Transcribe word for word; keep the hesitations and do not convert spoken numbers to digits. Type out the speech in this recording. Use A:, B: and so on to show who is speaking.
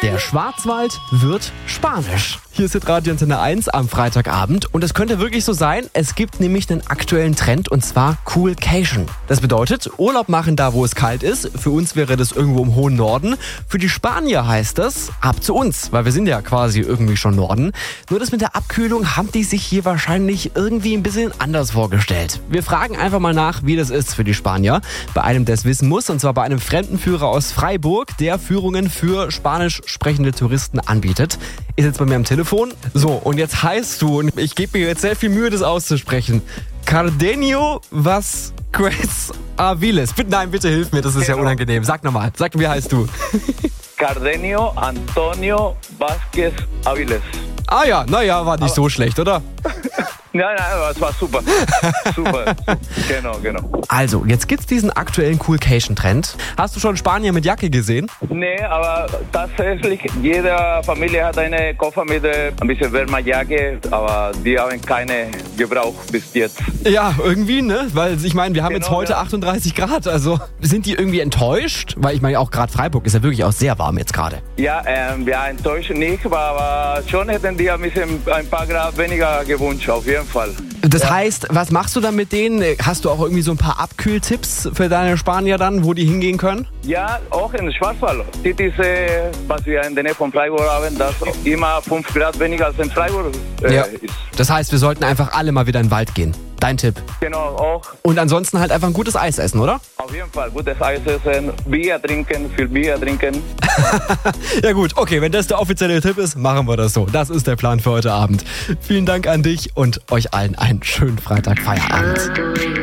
A: Der Schwarzwald wird spanisch. Hier ist Radio Antenne eins am Freitagabend und es könnte wirklich so sein, es gibt nämlich einen aktuellen Trend und zwar Coolcation. Das bedeutet, Urlaub machen da, wo es kalt ist. Für uns wäre das irgendwo im hohen Norden. Für die Spanier heißt das, ab zu uns, weil wir sind ja quasi irgendwie schon Norden. Nur das mit der Abkühlung haben die sich hier wahrscheinlich irgendwie ein bisschen anders vorgestellt. Wir fragen einfach mal nach, wie das ist für die Spanier. Bei einem, der es wissen muss, und zwar bei einem Fremdenführer aus Freiburg, der Führungen für spanisch sprechende Touristen anbietet. Ist jetzt bei mir am Telefon. So, und jetzt heißt du, und ich gebe mir jetzt sehr viel Mühe, das auszusprechen, Cardenio Vasquez Aviles. Bitte, nein, bitte hilf mir, das ist genau. Ja unangenehm. Sag nochmal, sag, wie heißt du?
B: Cardenio Antonio Vasquez Aviles.
A: Ah ja, naja, war nicht Aber so schlecht, oder?
B: Nein, nein, das war super. Super. Genau, genau.
A: Also, jetzt gibt's diesen aktuellen Coolcation-Trend. Hast du schon Spanier mit Jacke gesehen?
B: Nee, aber tatsächlich, jede Familie hat eine Koffer mit äh, ein bisschen wärmer Jacke, aber die haben keine gebraucht bis jetzt.
A: Ja, irgendwie, ne? Weil ich meine, wir haben genau, jetzt heute ja. achtunddreißig Grad, also sind die irgendwie enttäuscht? Weil ich meine, auch gerade Freiburg ist ja wirklich auch sehr warm jetzt gerade.
B: Ja, ähm, ja, enttäuscht nicht, aber schon hätten die ein bisschen ein paar Grad weniger gewünscht, auf jeden Fall.
A: Das
B: ja.
A: heißt, was machst du dann mit denen? Hast du auch irgendwie so ein paar Abkühltipps für deine Spanier dann, wo die hingehen können?
B: Ja, auch in Schwarzwald. Das ist, äh, was wir in der Nähe von Freiburg haben, dass immer fünf Grad weniger als in Freiburg äh,
A: ja.
B: ist.
A: Das heißt, wir sollten einfach alle mal wieder in den Wald gehen. Dein Tipp.
B: Genau, auch.
A: Und ansonsten halt einfach ein gutes Eis essen, oder?
B: Auf jeden Fall, gutes Eis essen, Bier trinken, viel Bier trinken.
A: Ja gut, okay, wenn das der offizielle Tipp ist, machen wir das so. Das ist der Plan für heute Abend. Vielen Dank an dich und euch allen einen schönen Freitag-Feierabend.